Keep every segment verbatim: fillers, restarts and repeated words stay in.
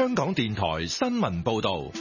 香港電台新聞報道。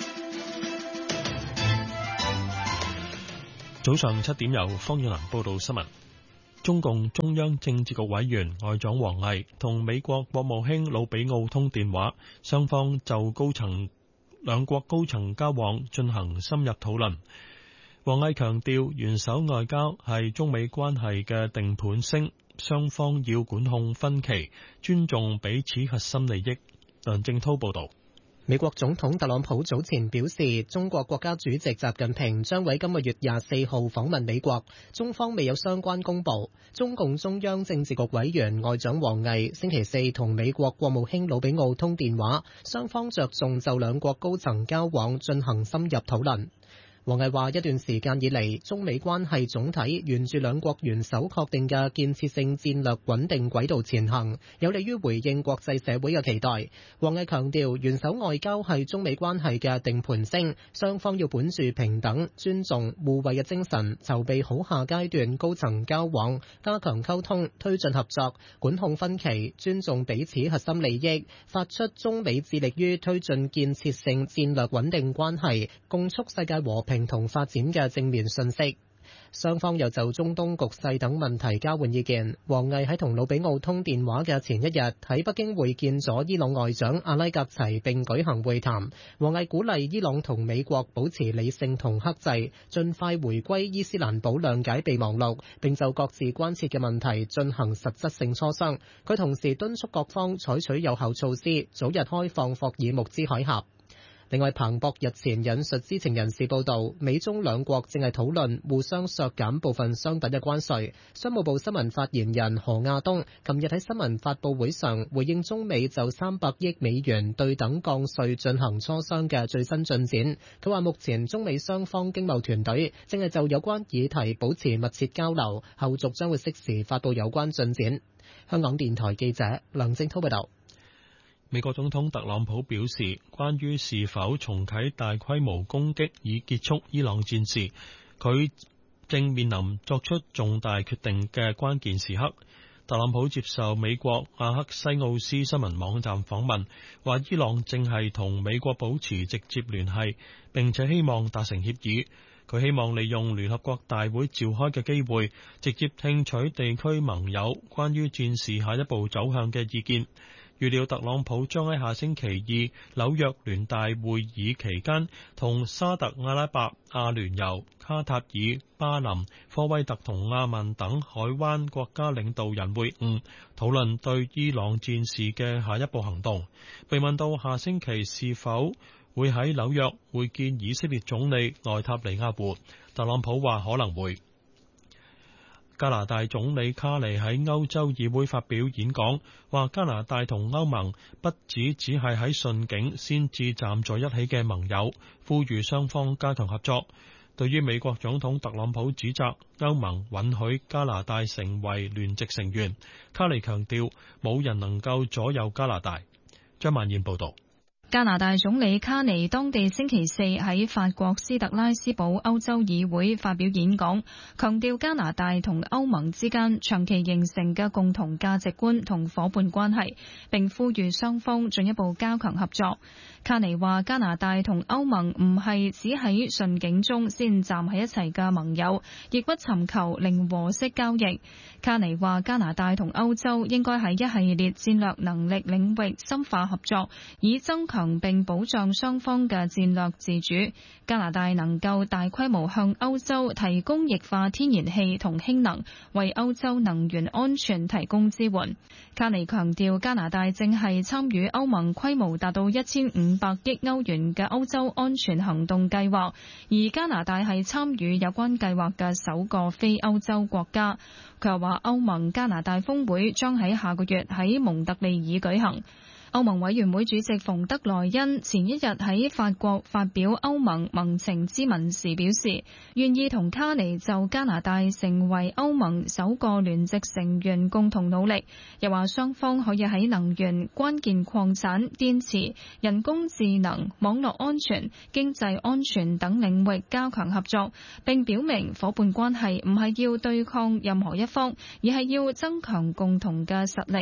早上七點由方遠南報道新聞。中共中央政治局委員外長王毅同美國國務卿魯比奧通電話，雙方就高層兩國高層交往進行深入討論。王毅強調，元首外交係中美關係嘅定盤星，雙方要管控分歧，尊重彼此核心利益。梁正濤報道。 美國總統特朗普早前表示，中國國家主席習近平將喺今個月廿四號訪問美國，中方未有相關公布。中共中央政治局委員外長王毅星期四同美國國務卿魯比奧通電話，雙方着重就兩國高層交往進行深入討論。王毅話：一段時間以嚟，中美關係總體沿住兩國元首確定嘅建設性戰略穩定軌道前行，有利於回應國際社會嘅期待。王毅強調，元首外交係中美關係嘅定盤星，雙方要本住平等、尊重、互惠嘅精神，籌備好下階段高層交往，加強溝通，推進合作，管控分歧，尊重彼此核心利益，發出中美致力於推進建設性戰略穩定關係，共促世界和平同發展嘅正面信息。雙方又就中東局勢等問題交換意見。王毅喺同魯比奧通電話嘅前一日喺北京會見咗伊朗外長阿拉格齊，並舉行會談。王毅鼓勵伊朗同美國保持理性同克制，盡快回歸伊斯蘭堡諒解備忘錄，並就各自關切嘅問題進行實質性磋商。佢同時敦促各方採取有效措施，早日開放霍爾木茲海峽。另外，彭博日前引述知情人士報道，美中兩國正係討論互相削減部分商品嘅關稅。商務部新聞發言人何亞東琴日喺新聞發佈會上回應中美就三百億美元對等降稅進行磋商嘅最新進展。佢話目前中美雙方經貿團隊正係就有關議題保持密切交流，後續將會適時發佈有關進展。香港電台記者梁正濤報道。 美國總統特朗普表示，關於是否重啟大規模攻擊以結束伊朗戰事，佢正面臨作出重大決定嘅關鍵時刻。特朗普接受美國阿克西奧斯新聞網站訪問，話伊朗正係同美國保持直接聯繫，並且希望達成協議。佢希望利用聯合國大會召開嘅機會，直接聽取地區盟友關於戰事下一步走向嘅意見。預料特朗普將喺下星期二紐約聯大會議期間同沙特阿拉伯、阿聯酋、卡塔爾、巴林、科威特同阿曼等海灣國家領導人會晤，討論對伊朗戰事嘅下一步行動。被問到下星期是否會喺紐約會見以色列總理內塔尼亞胡，特朗普話可能會。加拿大總理卡尼喺歐洲議會發表演講，話加拿大同歐盟不只只係喺順境先至站在一起嘅盟友，呼籲雙方加強合作。對於美國總統特朗普指責歐盟允許加拿大成為聯席成員，卡尼強調冇人能夠左右加拿大。張曼燕報導。 加拿大總理卡尼當地星期四喺法國斯特拉斯堡歐洲議會發表演講，強調加拿大同歐盟之間長期形成嘅共同價值觀同夥伴關係，並呼籲雙方進一步加強合作。卡尼話：加拿大同歐盟唔係只喺順境中先站喺一齊嘅盟友，亦不尋求零和式交易。卡尼話：加拿大同歐洲應該喺一系列戰略能力領域深化合作，以增強並保障雙方嘅戰略自主。加拿大能夠大規模向歐洲提供液化天然氣同氫能，為歐洲能源安全提供支援。卡尼強調，加拿大正係參與歐盟規模達到一千五百億歐元嘅歐洲安全行動計劃，而加拿大係參與有關計劃嘅首個非歐洲國家。佢又話，歐盟加拿大峰會將喺下個月喺蒙特利爾舉行。歐盟委員會主席馮德萊恩前一日喺法國發表歐盟盟情咨文時表示，願意同卡尼就加拿大成為歐盟首個聯席成員共同努力，又話雙方可以喺能源、關鍵礦產、電池、人工智能、網絡安全、經濟安全等領域加強合作，並表明夥伴關係唔係要對抗任何一方，而係要增強共同嘅實力。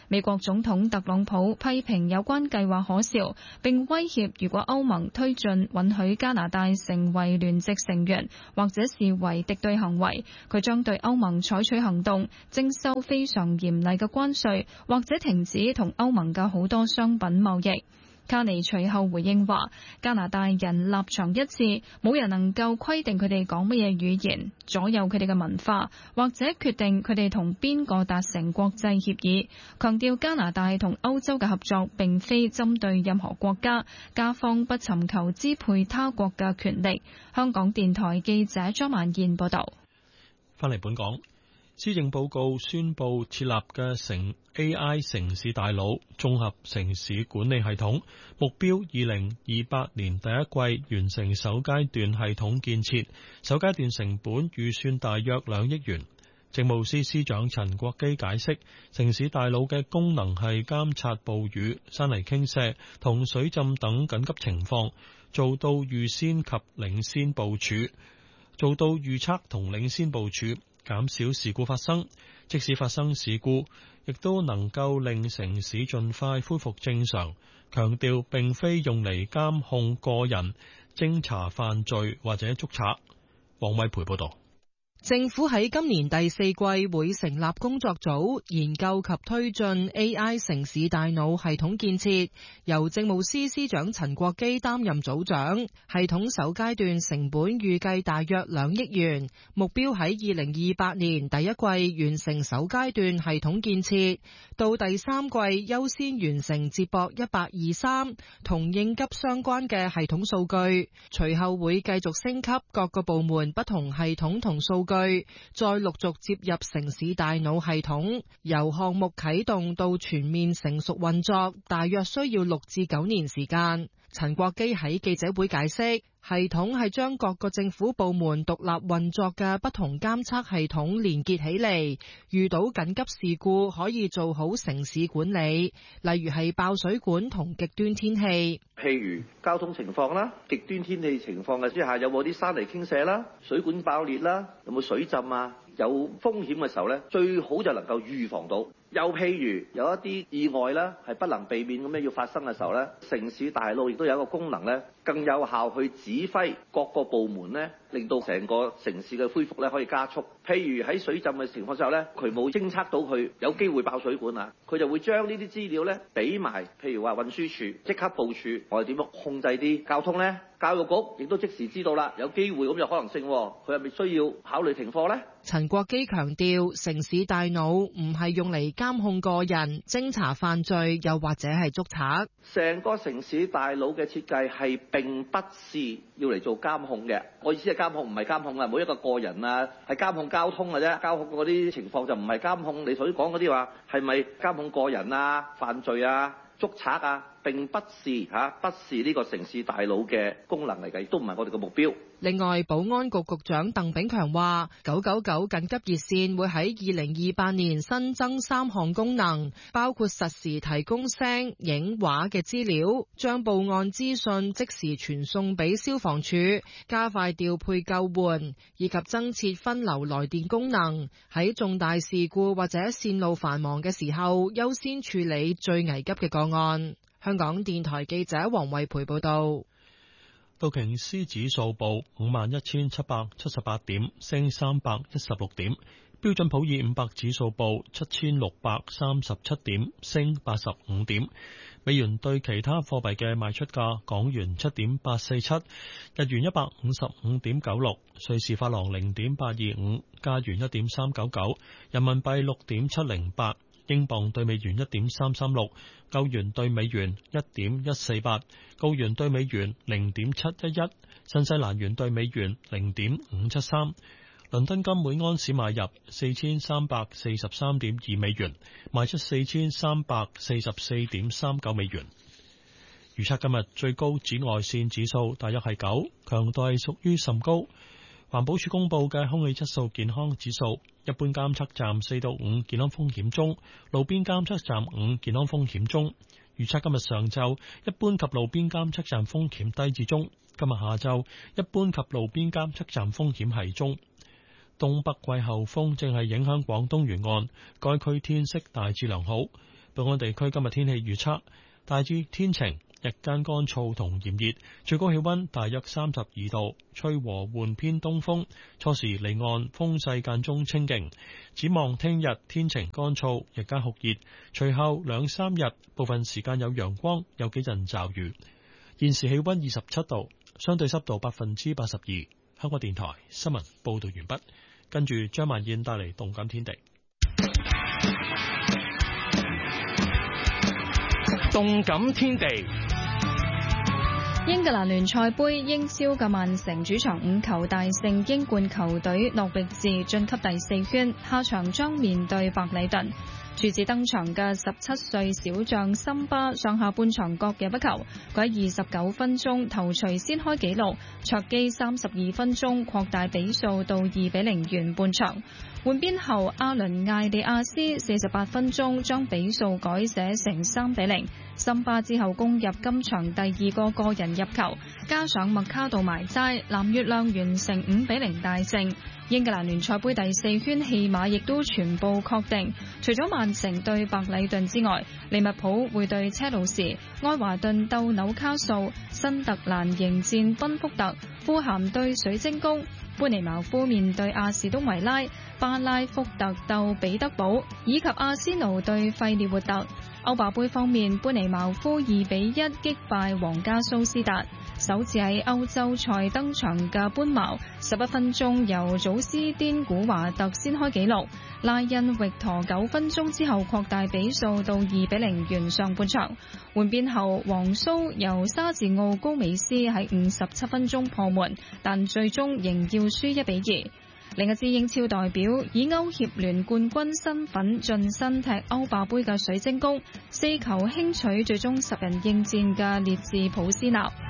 美國總統特朗普批評有關計劃可笑，並威脅如果歐盟推進允許加拿大成為聯席成員，或者視為敵對行為，佢將對歐盟採取行動，徵收非常嚴厲嘅關稅，或者停止同歐盟嘅好多商品貿易。卡尼隨後回應話，加拿大人立場一致，冇人能夠規定佢哋講乜嘢語言，左右佢哋嘅文化，或者決定佢哋同邊個達成國際協議。強調加拿大同歐洲嘅合作並非針對任何國家，加方不尋求支配他國嘅權力。香港電台記者張曼燕報道。 翻嚟本港。施政報告宣布設立嘅城 A I 城市大腦綜合城市管理系統，目標二零二八年第一季完成首階段系統建設，首階段成本預算大約兩億元。政務司司長陳國基解釋，城市大腦嘅功能係監察暴雨、山泥傾瀉同水浸等緊急情況，做到預先及領先部署，做到預測同領先部署，減少事故發生，即使發生事故，亦都能夠令城市盡快恢復正常。強調並非用嚟監控個人、偵查犯罪或者捉賊。黃偉培報導。 政府喺今年第四季會成立工作組，研究及推進 A I 城市大腦系統建設，由政務司司長陳國基擔任組長。系統首階段成本預計大約兩億元，目標喺二零二八年第一季完成首階段系統建設，到第三季優先完成接駁一八二三同應急相關嘅系統數據，隨後會繼續升級各個部門不同系統同數據，再陸續接入城市大腦系統，由項目啟動到全面成熟運作，大約需要六至九年時間。陳國基喺記者會解釋，系統係將各個政府部門獨立運作嘅不同監測系統連結起嚟，遇到緊急事故可以做好城市管理，例如係爆水管同極端天氣， 譬如交通情況啦、極端天氣情況嘅之下有冇啲山泥傾瀉啦、水管爆裂啦、有冇水浸啊，有風險嘅時候咧，最好就能夠預防到。又譬如有一啲意外啦，係不能避免咁樣要發生嘅時候咧，城市大腦亦都有一個功能咧，更有效去指揮各個部門咧，令到成個城市嘅恢復咧可以加速。譬如喺水浸嘅情況之後咧，佢冇偵測到佢有機會爆水管啊，佢就會將呢啲資料咧俾埋，譬如話運輸署即刻部署，我哋點樣控制啲交通咧？教育局亦都即時知道啦，有機會咁有可能性，佢係咪需要考慮停課咧？ 陳國基強調，城市大腦唔係用嚟監控個人、偵查犯罪，又或者係捉賊。 成個城市大腦嘅設計係並不是要嚟做監控嘅。我意思係監控唔係監控啊，每一個個人啊，係監控交通嘅啫。交控嗰啲情況就唔係監控你所講嗰啲話，係咪監控個人啊、犯罪啊、捉賊啊？並不是嚇，不是呢個城市大腦嘅功能嚟嘅，亦都唔係我哋嘅目標。 另外，保安局局長鄧炳強話，九九九緊急熱線會喺二零二八年新增三項功能，包括實時提供聲、影、畫嘅資料，將報案資訊即時傳送俾消防處，加快調配救援，以及增設分流來電功能，喺重大事故或者線路繁忙嘅時候，優先處理最危急嘅個案。香港電台記者黃慧培報道。 道瓊斯指數報五萬一千七百七十八點，升三百一十六點。標準普爾五百指數報七千六百三十七點，升八十五點。美元對其他貨幣嘅賣出價：港元七點八四七，日元一百五十五點九六，瑞士法郎零點八二五，加元一點三九九，人民幣六點七零八。英鎊兌美元一點三三六，歐元兌美元一點一四八，澳元兌美元零點七一一，新西蘭元兌美元零點五七三。倫敦金每安士買入四千三百四十三點二美元，賣出四千三百四十四點三九美元。預測今日最高紫外線指數大約係九，強度係屬於甚高。環保署公布嘅空氣質素健康指數，一般監測站四到五，健康風險中；路邊監測站五，健康風險中。預測今日上晝一般及路邊監測站風險低至中，今日下晝一般及路邊監測站風險係中。東北季候風正係影響廣東沿岸，該區天色大致良好。 本港地區今日天氣預測，大致天晴，日間乾燥同炎熱，最高氣溫大約三十二度，吹和緩偏東風，初時離岸風勢間中清勁。展望聽日天晴乾燥，日間酷熱，隨後兩三日部分時間有陽光，有幾陣驟雨。現時氣溫二十七度，相對濕度百分之八十二。香港電台新聞報道完畢，跟住張曼燕帶嚟動感天地。 動感天地， 英格蘭聯賽盃英超嘅曼城主場五球大勝英冠球隊諾域治，晉級第四圈，下場將面對白禮頓。處子登場嘅十七歲小將森巴上下半場各入一球，佢喺二十九分鐘頭槌先開紀錄，卓基三十二分鐘擴大比數到二比零完半場。換邊後，阿倫艾利亞斯四十八分鐘將比數改寫成三比零。森巴之後攻入今場第二個個人入球，加上麥卡道埋齋，藍月亮完成五比零大勝。英格蘭聯賽盃第四圈戲碼亦都全部確定，除咗曼城對白禮頓之外，利物浦會對車路士，愛華頓鬥紐卡素，新特蘭迎戰賓福特，富咸對水晶宮，般尼茅夫面對阿士東維拉，巴拉福特鬥彼得堡，以及阿仙奴對費列活特。歐霸盃方面，般尼茅夫二比一擊敗皇家蘇斯達。首次喺歐洲賽登場嘅般茅，十一分鐘由祖斯甸古華特先開紀錄，拉恩域陀九分鐘之後擴大比數到二比零完上半場。換邊後，皇蘇由沙治奧高美斯喺五十七分鐘破門，但最終仍要輸一比二。另一支英超代表以歐協聯冠軍身份晉身踢歐霸盃嘅水晶宮，四球輕取最終十人應戰嘅列治普斯納。